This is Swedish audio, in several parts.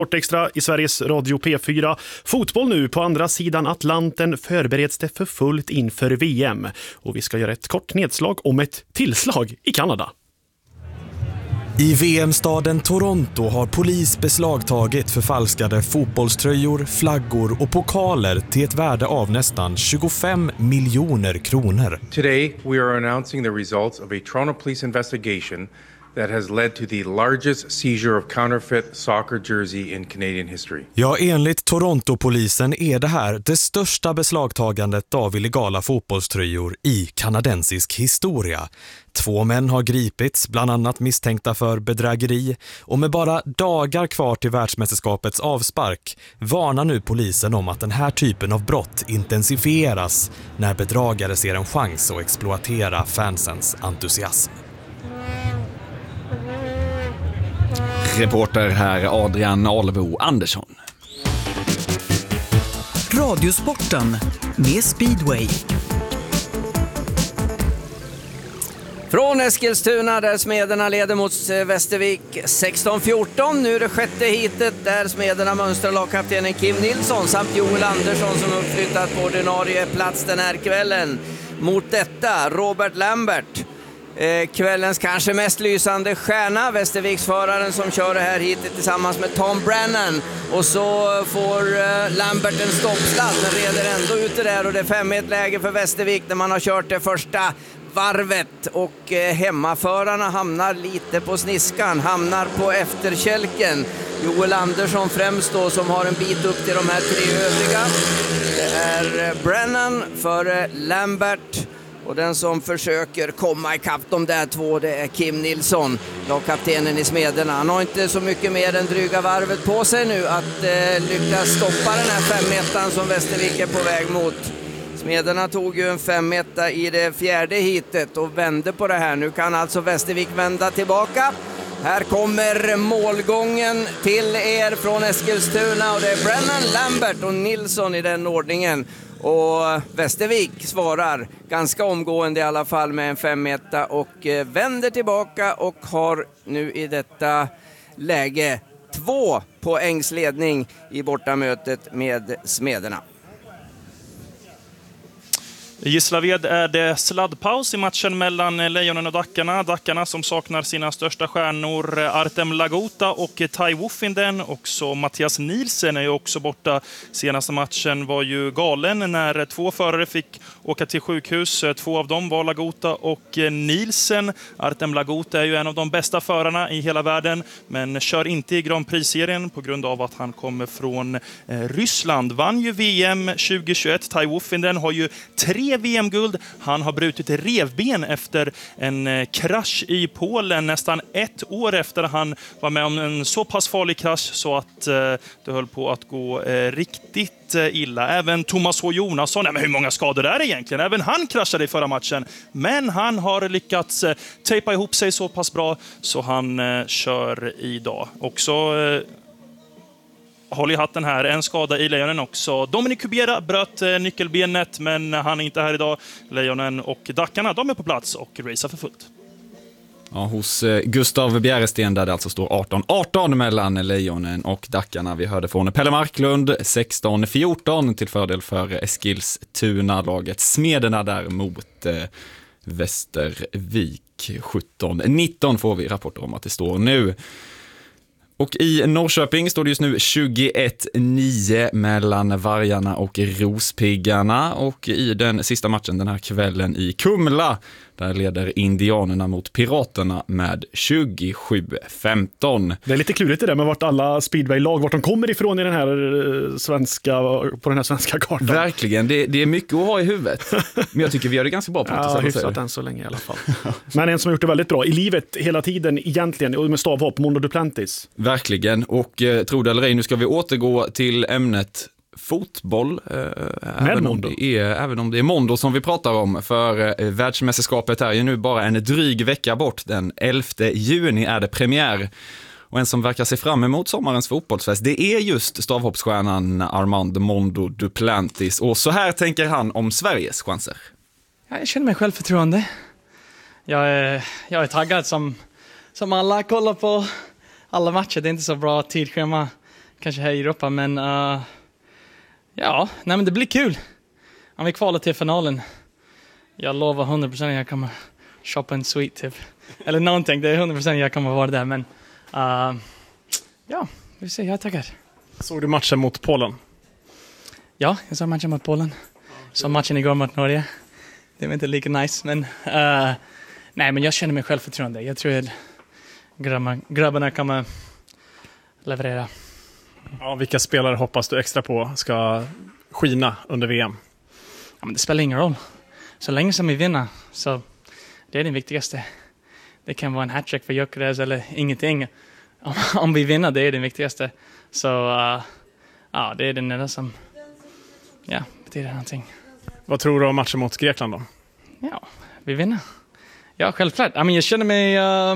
Extra i Sveriges Radio P4. Fotboll nu på andra sidan Atlanten förbereds det för fullt inför VM. Och vi ska göra ett kort nedslag om ett tillslag i Kanada. I VM-staden Toronto har polis beslagtagit förfalskade fotbollströjor, flaggor och pokaler till ett värde av nästan 25 miljoner kronor. Today we are announcing the results of a Toronto police investigation that has led to the largest seizure of counterfeit soccer jersey in Canadian history. Ja, enligt Toronto-polisen är det här det största beslagtagandet av illegala fotbollströjor i kanadensisk historia. 2 män har gripits, bland annat misstänkta för bedrägeri, och med bara dagar kvar till världsmästerskapets avspark varnar nu polisen om att den här typen av brott intensifieras när bedragare ser en chans att exploatera fansens entusiasm. Reporter här Adrian Alvo Andersson. Radiosporten med Speedway. Från Eskilstuna där Smederna leder mot Västervik 16-14. Nu är det 6:e heatet där Smederna mönstrar lagkaptenen Kim Nilsson samt Joel Andersson som uppflyttat på ordinarie plats den här kvällen. Mot detta Robert Lambert. Kvällens kanske mest lysande stjärna, Västerviksföraren som kör det här hitet tillsammans med Tom Brennan. Och så får Lambert en stoppsladd men reder ändå ut det där, och det är 5-1 läge för Västervik när man har kört det första varvet, och hemmaförarna hamnar lite på sniskan, hamnar på efterkälken. Joel Andersson främst då, som har en bit upp till de här 3 övriga. Det är Brennan för Lambert. Och den som försöker komma ikapp de där 2, det är Kim Nilsson, lagkaptenen i Smederna. Han har inte så mycket mer än dryga varvet på sig nu att lyckas stoppa den här 5-1 som Västervik är på väg mot. Smederna tog ju en 5-1 i det 4:e heatet och vände på det här. Nu kan alltså Västervik vända tillbaka. Här kommer målgången till er från Eskilstuna, och det är Brennan, Lambert och Nilsson i den ordningen. Och Västervik svarar ganska omgående i alla fall med en 5-1 och vänder tillbaka och har nu i detta läge 2 poängs ledning i bortamötet med Smederna. I Gislaved är det sladdpaus i matchen mellan Lejonen och Dackarna. Dackarna som saknar sina största stjärnor Artem Lagota och Tai Woffinden. Också Mattias Nielsen är ju också borta. Senaste matchen var ju galen när 2 förare fick åka till sjukhus. 2 av dem var Lagota och Nielsen. Artem Lagota är ju en av de bästa förarna i hela världen, men kör inte i Grand Prix-serien på grund av att han kommer från Ryssland. Vann ju VM 2021. Tai Woffinden har ju 3 VM-guld. Han har brutit revben efter en krasch i Polen nästan 1 år efter han var med om en så pass farlig krasch så att det höll på att gå riktigt illa. Även Thomas H. Jonasson, men hur många skador är det egentligen? Även han kraschade i förra matchen, men han har lyckats tejpa ihop sig så pass bra så han kör idag. Också håll i hatten här, en skada i Lejonen också. Dominic Kubera bröt nyckelbenet, men han är inte här idag. Lejonen och Dackarna, de är på plats och racear för fullt. Ja, hos Gustav Bjäresten där det alltså står 18-18 mellan Lejonen och Dackarna. Vi hörde från Pelle Marklund 16-14 till fördel för Eskilstuna-laget. Smederna där mot Västervik 17-19 får vi rapporter om att det står nu. Och i Norrköping står det just nu 21-9 mellan Vargarna och Rospiggarna. Och i den sista matchen den här kvällen i Kumla, där leder Indianerna mot Piraterna med 27-15. Det är lite klurigt det där med vart alla speedway-lag, vart de kommer ifrån i den här på den här svenska kartan. Verkligen, det är mycket att ha i huvudet. Men jag tycker vi gör det ganska bra på ja, hyfsat än så länge i alla fall. Men en som har gjort det väldigt bra i livet hela tiden egentligen, och med stavhopp, Mondo Duplantis. Verkligen, och tro det eller ej, nu ska vi återgå till ämnet fotboll, även om det är Mondo som vi pratar om, för världsmästerskapet är ju nu bara en dryg vecka bort. Den 11 juni är det premiär, och en som verkar se fram emot sommarens fotbollsfest, det är just stavhoppsstjärnan Armand Mondo Duplantis, och så här tänker han om Sveriges chanser. Jag känner mig självförtroende. Jag är taggad som alla kollar på alla matcher. Det är inte så bra tidschema kanske här i Europa, men men det blir kul. Om vi kvalar till finalen, jag lovar 100% jag kommer shoppa en sweet typ. Eller någonting, det är 100% jag kommer vara där, men vi ser, jag är taggad. Såg du matchen mot Polen? Ja, jag såg matchen mot Polen. Så matchen igår mot Norge. Det var inte lika nice, men nej, men jag känner mig självförtroende. Jag tror att grabbarna kommer leverera. Ja, vilka spelare hoppas du extra på ska skina under VM? Ja, men det spelar ingen roll. Så länge som vi vinner, så det är det viktigaste. Det kan vara en hattrick för Gyökeres eller ingenting. Om vi vinner, det är det viktigaste. Så det är den enda som betyder någonting. Vad tror du om matchen mot Grekland då? Ja, vi vinner. Ja, självklart. Jag känner mig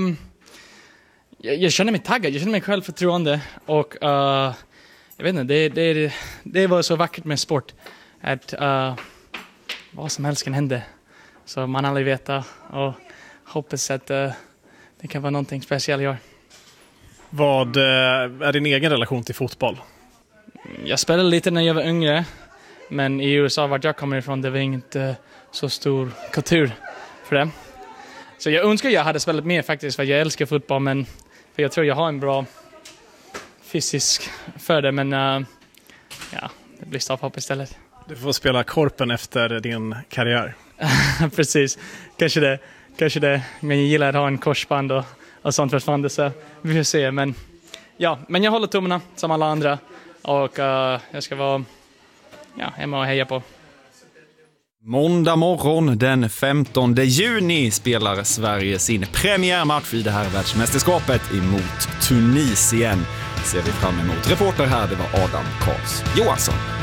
jag känner mig taggad. Jag känner mig självförtroende. Och jag vet inte, det var så vackert med sport. Att vad som helst kan hända. Så man aldrig vet och hoppas att det kan vara någonting speciellt i år. Vad är din egen relation till fotboll? Jag spelade lite när jag var yngre. Men i USA, vart jag kommer ifrån, det var inte så stor kultur för det. Så jag önskar jag hade spelat mer faktiskt, för jag älskar fotboll. Men för jag tror jag har en bra fysisk för det. Men det blir stavhopp istället. Du får spela korpen efter din karriär. Precis, kanske det. Men jag gillar att ha en korsband och sånt fortfarande, så vi får se. Men jag håller tummarna som alla andra. Och jag ska vara hemma och heja på. Måndag morgon den 15 juni spelar Sverige sin premiärmatch i det här världsmästerskapet emot Tunisien. Ser vi fram emot. Reporter här, det var Adam Karls Johansson.